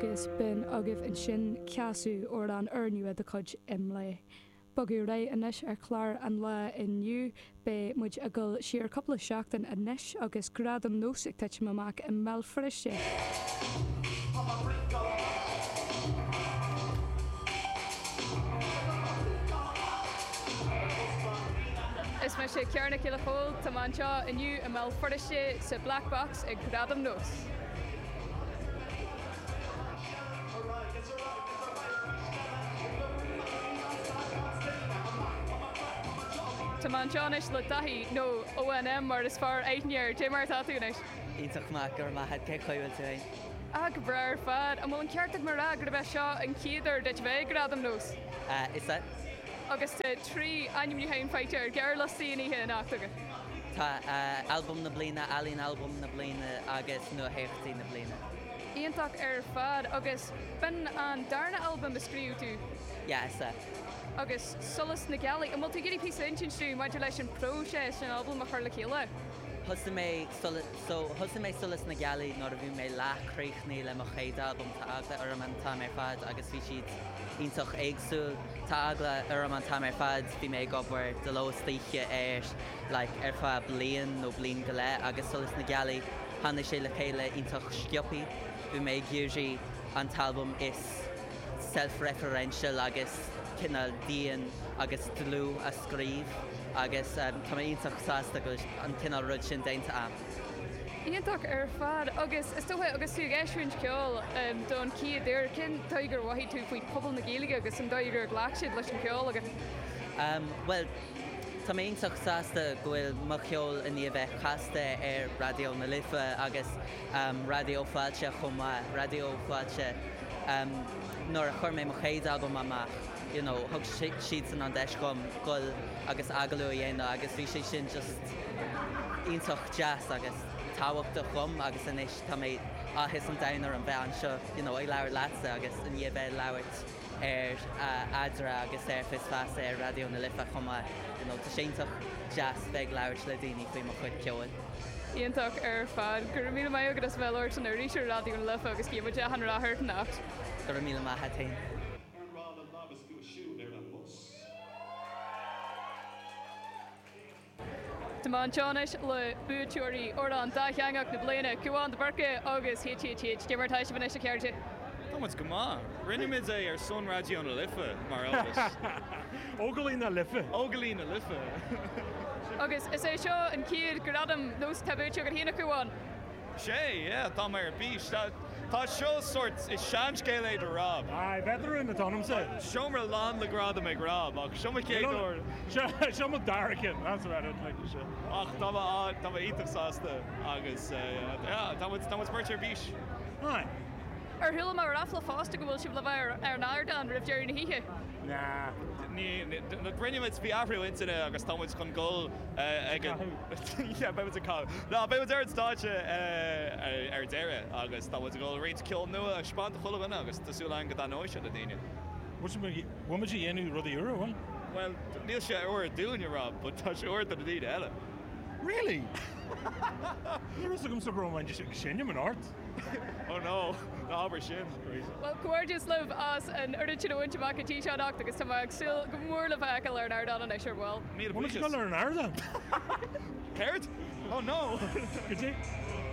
agus bin agah an sin ceasú ó an airniu a chud imlé. Bogú ré inis ar chláir an le inniu be muid a go siar coppla seachtain inis agus gradam nósigh teite amach in mell friise. Is me sé cearna cile fóil tá anseo inniu in mell friise sa Black Box ag gradam nós. Tá anseo le daithí nó ONM mar is fear éithnear dé mar táúnis. Ítach má gur maithad ce chuil tú. Go breir fad a bhfuil an ceartach mar gur bheith seo an cíidir deit bheith gradam nós. Is that? Agus tá trí animní hain feitir gear le síoníthe nachtuga. Tá album na bliana, alín album na bliana agus nó héchtaí na bliana. Íontach ar fad agus bin an darna album a scríú tú. Ja, is that? Agus solas na gealaí, a multi gidí písa intinstú maidir leis an próses an album a chuir le chéile. Thusa mé solas na gealaí nó a bhí mé lechríochnaí le mo chéad album tá agla ar an tá mé fad agus bhí siad iontoch éagsúil tá agla ar an tá mé fad bhí mé gobar de lóstíe ar fa blian nó blin go le agus solas na gealaí hanna sé le chéile iontoch sciopí bhí mé giúí an talbum is self-referential agus cinnal díon agus dlú a scríb agus tá iontoch sásta go an cinnal rud sin dénta am. Íontach ar fad agus is tótha agus tú eisrint ceol don ciad ir cin taigur waithí tú faoi pobl na Gaeilge agus an daigur ghlaachsid leis an ceol agus. Well, tá iontoch sásta gohfuil mo ceol in bheith chasta ar radio na Lifa agus radio fáilte chumá, radio fáilte nóair a chuir mé mo chéad album amach. Thug siad san an deis gom gol agus agalú dhéana agus bhí sé sin just iontoch jazz agus táhaachta chum agus inis tá mé áthis an dainar an bheith anseo i leabhar lása agus in bheith leabhart ar adra agus ar fis fása ar radio na Lifa chumá tá séintach jazz bheith leabhart le daoine faoi mo chuid ceoil. Íontach ar fad gur mí mai agus bheir an ríisiir radio na Lifa agus cíime dean ráthart nacht. Gur mí mai hatain. Tá anseo le buútúirí ó an daithangach na bliana cuáin de barca agus hiad de mar taiise bana ceirte. Támas go má. Rinneimiid é ar son radio na Lifa mar Elvis. Ógalí na Lifa. Ógalí na Lifa. Agus is é seo an cíad gur adam nós tabúte gur hína cuáin. Sé, tá mar bís. Tá seo sort is seanscéile de Rob. Veteran na tanm sa. Siomar lán le grada me Rob, ach siomar céadúir. Siomar daracin, that's about it. Ach, tá ítach sásta agus tá birtir bís. Ar thula mar rafla fásta go bhfuil si le bheith ar náir an rih deir na híthe. Na Rinneimiid bhí áhrú intaine agus táid chun ggóil be cá. No, be ar státe ar deire agus táid ggóil réit ceol nua ag spáint chulaghna agus tásúla an go nóise a daine. Bhuiid sé dhéanú rudí uair? Well, níl sé uair dúine Rob, but tá sé uair a daine eile. Really? You're so going to sin an art. Oh no, aber sin. Well, gorgeous love as an original into back at T-shirt agus tá still go mór le bheith learn ard an I sure well. What did you learn ard? Carrot? Oh no. Could you?